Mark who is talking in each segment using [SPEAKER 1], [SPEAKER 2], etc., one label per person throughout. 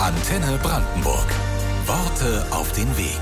[SPEAKER 1] Antenne Brandenburg. Worte auf den Weg.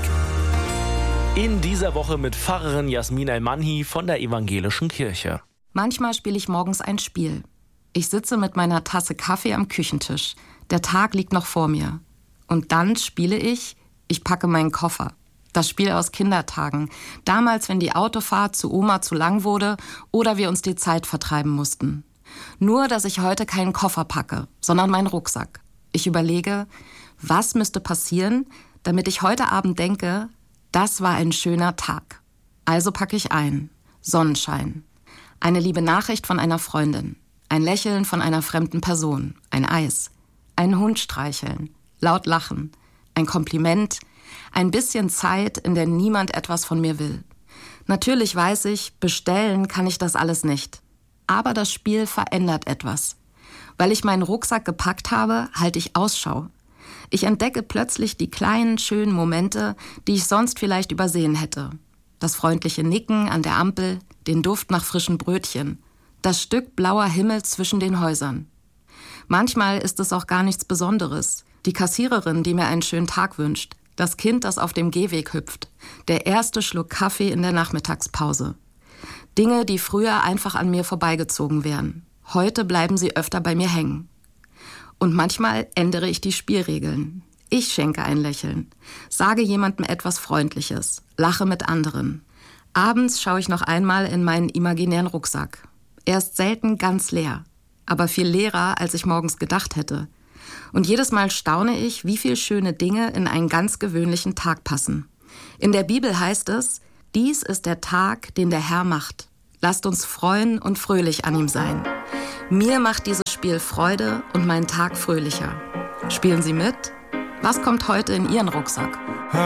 [SPEAKER 2] In dieser Woche mit Pfarrerin Jasmin El-Manhi von der Evangelischen Kirche.
[SPEAKER 3] Manchmal spiele ich morgens ein Spiel. Ich sitze mit meiner Tasse Kaffee am Küchentisch. Der Tag liegt noch vor mir. Und dann spiele ich packe meinen Koffer. Das Spiel aus Kindertagen. Damals, wenn die Autofahrt zu Oma zu lang wurde oder wir uns die Zeit vertreiben mussten. Nur, dass ich heute keinen Koffer packe, sondern meinen Rucksack. Ich überlege, was müsste passieren, damit ich heute Abend denke, das war ein schöner Tag. Also packe ich ein. Sonnenschein. Eine liebe Nachricht von einer Freundin. Ein Lächeln von einer fremden Person. Ein Eis. Einen Hund streicheln. Laut lachen. Ein Kompliment. Ein bisschen Zeit, in der niemand etwas von mir will. Natürlich weiß ich, bestellen kann ich das alles nicht. Aber das Spiel verändert etwas. Weil ich meinen Rucksack gepackt habe, halte ich Ausschau. Ich entdecke plötzlich die kleinen, schönen Momente, die ich sonst vielleicht übersehen hätte. Das freundliche Nicken an der Ampel, den Duft nach frischen Brötchen, das Stück blauer Himmel zwischen den Häusern. Manchmal ist es auch gar nichts Besonderes. Die Kassiererin, die mir einen schönen Tag wünscht, das Kind, das auf dem Gehweg hüpft, der erste Schluck Kaffee in der Nachmittagspause. Dinge, die früher einfach an mir vorbeigezogen wären. Heute bleiben sie öfter bei mir hängen. Und manchmal ändere ich die Spielregeln. Ich schenke ein Lächeln, sage jemandem etwas Freundliches, lache mit anderen. Abends schaue ich noch einmal in meinen imaginären Rucksack. Er ist selten ganz leer, aber viel leerer, als ich morgens gedacht hätte. Und jedes Mal staune ich, wie viel schöne Dinge in einen ganz gewöhnlichen Tag passen. In der Bibel heißt es, dies ist der Tag, den der Herr macht. Lasst uns freuen und fröhlich an ihm sein. Mir macht dieses Spiel Freude und meinen Tag fröhlicher. Spielen Sie mit? Was kommt heute in Ihren Rucksack?